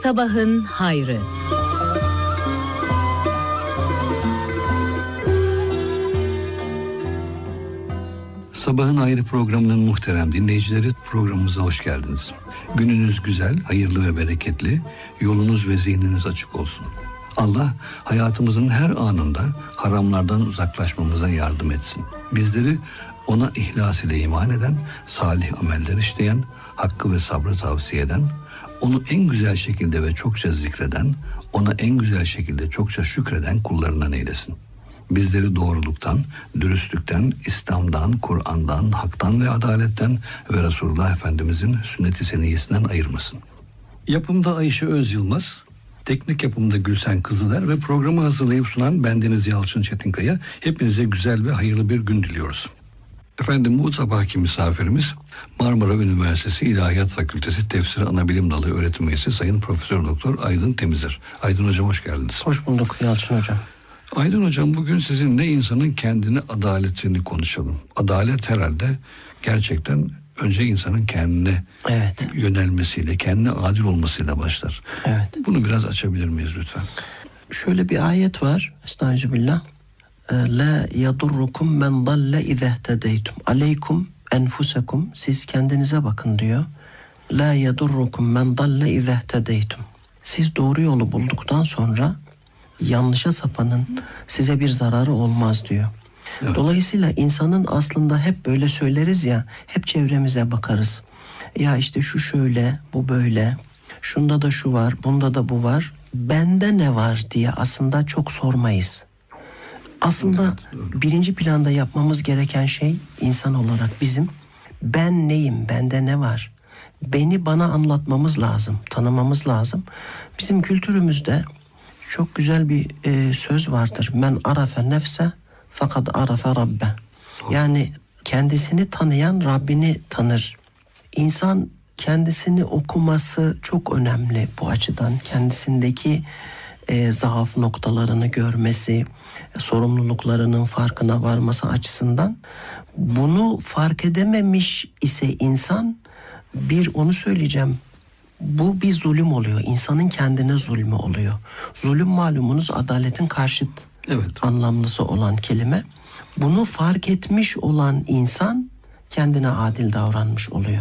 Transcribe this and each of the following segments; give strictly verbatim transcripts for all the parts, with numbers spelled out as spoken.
Sabahın hayrı. Sabahın Hayrı programının muhterem dinleyicileri, programımıza hoş geldiniz. Gününüz güzel, hayırlı ve bereketli, yolunuz ve zihniniz açık olsun. Allah hayatımızın her anında haramlardan uzaklaşmamıza yardım etsin. Bizleri ona ihlas ile iman eden, salih ameller işleyen, hakkı ve sabrı tavsiye eden, onu en güzel şekilde ve çokça zikreden, ona en güzel şekilde çokça şükreden kullarından eylesin. Bizleri doğruluktan, dürüstlükten, İslam'dan, Kur'an'dan, haktan ve adaletten ve Resulullah Efendimizin sünnet-i seniyyesinden ayırmasın. Yapımda Ayşe Öz Yılmaz, teknik yapımda Gülsen Kızıler ve programı hazırlayıp sunan bendeniz Yalçın Çetinkaya. Hepinize güzel ve hayırlı bir gün diliyoruz. Efendim, bu sabahki misafirimiz Marmara Üniversitesi İlahiyat Fakültesi Tefsir Anabilim Dalı öğretim üyesi Sayın Profesör Doktor Aydın Temizir. Aydın Hocam, hoş geldiniz. Hoş bulduk Yalçın Hocam. Aydın Hocam, bugün sizinle insanın kendine adaletini konuşalım. Adalet herhalde gerçekten önce insanın kendine evet. yönelmesiyle, kendine adil olmasıyla başlar. Evet. Bunu biraz açabilir miyiz lütfen? Şöyle bir ayet var. Estağfirullah. La yadurrukum men dalle izehtedeytum. Aleykum enfusekum. Siz kendinize bakın diyor. La yadurrukum men dalle izehtedeytum. Siz doğru yolu bulduktan sonra yanlışa sapanın size bir zararı olmaz diyor. Evet. Dolayısıyla insanın aslında hep böyle söyleriz ya, hep çevremize bakarız. Ya işte şu şöyle, bu böyle, şunda da şu var, bunda da bu var. Bende ne var diye aslında çok sormayız. Aslında evet, birinci planda yapmamız gereken şey insan olarak bizim, ben neyim, bende ne var? Beni bana anlatmamız lazım, tanımamız lazım. Bizim kültürümüzde çok güzel bir e, söz vardır. Men arafe nefse fakat arafe rabbe. Yani kendisini tanıyan Rabbini tanır. İnsan kendisini okuması çok önemli bu açıdan. Kendisindeki e, zaaf noktalarını görmesi, sorumluluklarının farkına varması açısından. Bunu fark edememiş ise insan, bir onu söyleyeceğim. Bu bir zulüm oluyor. İnsanın kendine zulmü oluyor. Zulüm malumunuz adaletin karşıt evet. anlamlısı olan kelime. Bunu fark etmiş olan insan kendine adil davranmış oluyor.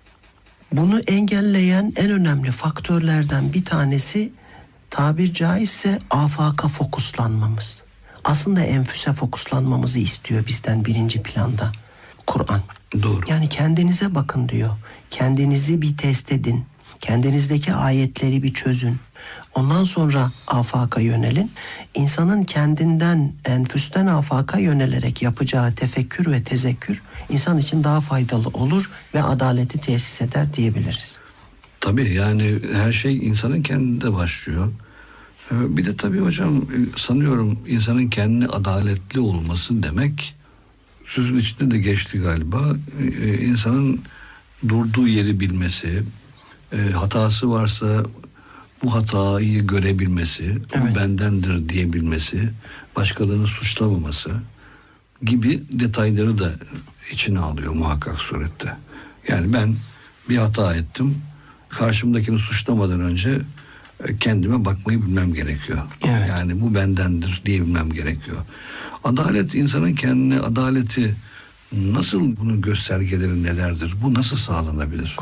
Bunu engelleyen en önemli faktörlerden bir tanesi, tabir caizse afaka fokuslanmamız. Aslında enfüse fokuslanmamızı istiyor bizden birinci planda Kur'an. Doğru. Yani kendinize bakın diyor. Kendinizi bir test edin. Kendinizdeki ayetleri bir çözün. Ondan sonra afaka yönelin. İnsanın kendinden, enfüsten afaka yönelerek yapacağı tefekkür ve tezekkür insan için daha faydalı olur ve adaleti tesis eder diyebiliriz. Tabii, yani her şey insanın kendinde başlıyor. Bir de tabii hocam, sanıyorum insanın kendine adaletli olması demek, sözün içinde de geçti galiba, insanın durduğu yeri bilmesi, hatası varsa bu hatayı görebilmesi, evet. bu bendendir diyebilmesi, başkalarını suçlamaması gibi detayları da içine alıyor muhakkak surette. Yani ben bir hata ettim, karşımdakini suçlamadan önce kendime bakmayı bilmem gerekiyor. Evet. Yani bu bendendir diyebilmem gerekiyor. Adalet, insanın kendine adaleti nasıl, bunun göstergeleri nelerdir? Bu nasıl sağlanabilir?